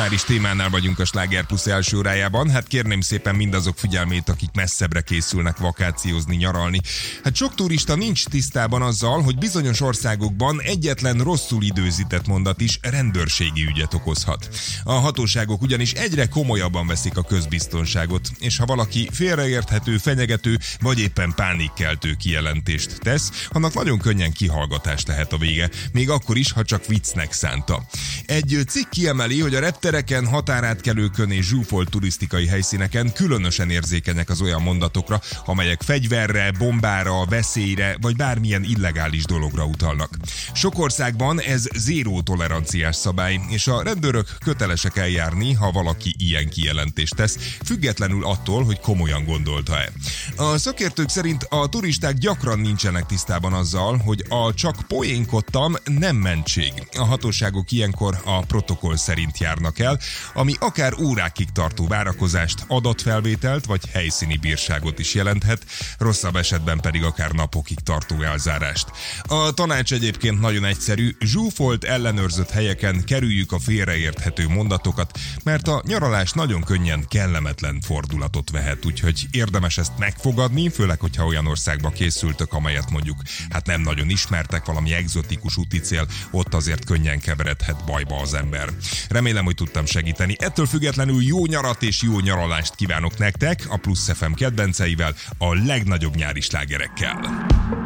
Már is témánál vagyunk a Sláger Plus első órájában. Hát kérném szépen mindazok figyelmét, akik messzebbre készülnek vakációzni, nyaralni. Hát sok turista nincs tisztában azzal, hogy bizonyos országokban egyetlen rosszul időzített mondat is rendőrségi ügyet okozhat. A hatóságok ugyanis egyre komolyabban veszik a közbiztonságot, és ha valaki félreérthető, fenyegető vagy éppen pánikkeltő kijelentést tesz, annak nagyon könnyen kihallgatás lehet a vége, még akkor is, ha csak viccnek szánta. Egy cikk kiemeli, hogy a reptereken, határátkelőkön és zsúfolt turisztikai helyszíneken különösen érzékenyek az olyan mondatokra, amelyek fegyverre, bombára, veszélyre vagy bármilyen illegális dologra utalnak. Sok országban ez zéró toleranciás szabály, és a rendőrök kötelesek eljárni, ha valaki ilyen kijelentést tesz, függetlenül attól, hogy komolyan gondolta-e. A szakértők szerint a turisták gyakran nincsenek tisztában azzal, hogy a csak poénkodtam nem mentség. A hatóságok ilyenkor a protokoll szerint járnak el, ami akár órákig tartó várakozást, adatfelvételt vagy helyszíni bírságot is jelenthet, rosszabb esetben pedig akár napokig tartó elzárást. A tanács egyébként nagyon egyszerű, zsúfolt, ellenőrzött helyeken kerüljük a félreérthető mondatokat, mert a nyaralás nagyon könnyen kellemetlen fordulatot vehet, úgyhogy érdemes ezt megfogadni, főleg, hogyha olyan országba készültök, amelyet mondjuk hát nem nagyon ismertek, valami egzotikus úticél, ott azért könnyen keveredhet bajba az ember. Remélem, hogy tudtam segíteni. Ettől függetlenül jó nyarat és jó nyaralást kívánok nektek a Plusz FM kedvenceivel, a legnagyobb nyári slágerekkel.